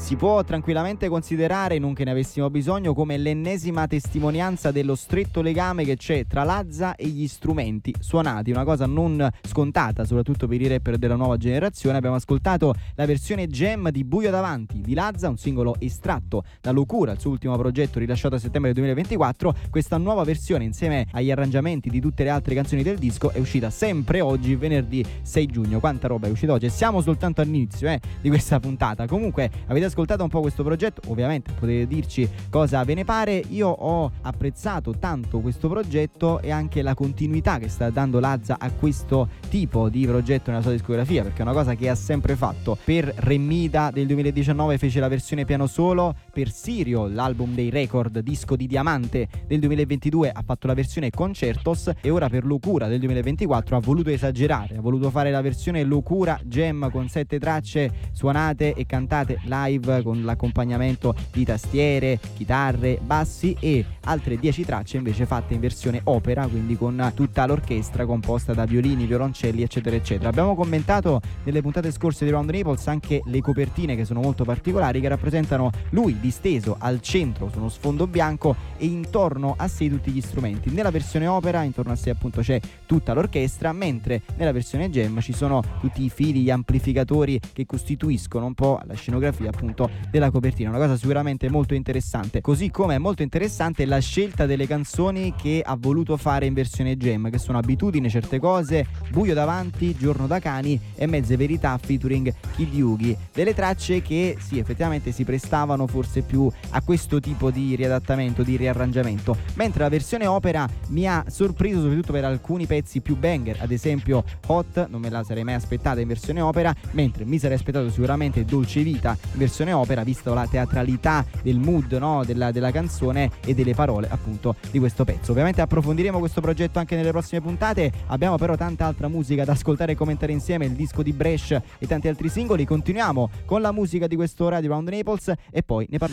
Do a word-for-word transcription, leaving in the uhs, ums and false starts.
si può tranquillamente considerare, non che ne avessimo bisogno, come l'ennesima testimonianza dello stretto legame che c'è tra Lazza e gli strumenti suonati, una cosa non scontata soprattutto per i rapper della nuova generazione. Abbiamo ascoltato la versione jam di Buio Davanti di Lazza, un singolo estratto da Locura, il suo ultimo progetto rilasciato a settembre duemilaventiquattro. Questa nuova versione, insieme agli arrangiamenti di tutte le altre canzoni del disco, è uscita sempre oggi, venerdì sei giugno. Quanta roba è uscita oggi, e siamo soltanto all'inizio eh, di questa puntata. Comunque avete ascoltato un po' questo progetto, ovviamente potete dirci cosa ve ne pare. Io ho apprezzato tanto questo progetto e anche la continuità che sta dando Lazza a questo tipo di progetto nella sua discografia, perché è una cosa che ha sempre fatto. Per Remida del duemiladiciannove fece la versione piano solo, per Sirio, l'album dei record, disco di diamante del duemilaventidue, ha fatto la versione Concertos, e ora per Locura del duemilaventiquattro ha voluto esagerare, ha voluto fare la versione Locura Jam con sette tracce suonate e cantate live con l'accompagnamento di tastiere, chitarre, bassi, e altre dieci tracce invece fatte in versione opera, quindi con tutta l'orchestra composta da violini, violoncelli, eccetera eccetera. Abbiamo commentato nelle puntate scorse di Round Naples anche le copertine, che sono molto particolari, che rappresentano lui disteso al centro su uno sfondo bianco e intorno a sé tutti gli strumenti. Nella versione opera intorno a sé appunto c'è tutta l'orchestra, mentre nella versione jam ci sono tutti i fili, gli amplificatori che costituiscono un po' la scenografia appunto della copertina. Una cosa sicuramente molto interessante, così come è molto interessante la scelta delle canzoni che ha voluto fare in versione jam, che sono Abitudine, Certe Cose, Buio Davanti, Giorno da Cani e Mezze Verità featuring Kid Yugi. Delle tracce che sì, effettivamente si prestavano forse più a questo tipo di riadattamento, di riarrangiamento, mentre la versione opera mi ha sorpreso soprattutto per alcuni pezzi più banger, ad esempio Hot non me la sarei mai aspettata in versione opera, mentre mi sarei aspettato sicuramente Dolce Vita in versione opera, visto la teatralità del mood, no? della, della canzone e delle parole appunto di questo pezzo. Ovviamente approfondiremo questo progetto anche nelle prossime puntate, abbiamo però tanta altra musica da ascoltare e commentare insieme, il disco di Bresh e tanti altri singoli. Continuiamo con la musica di quest'ora di Round Naples e poi ne parliamo.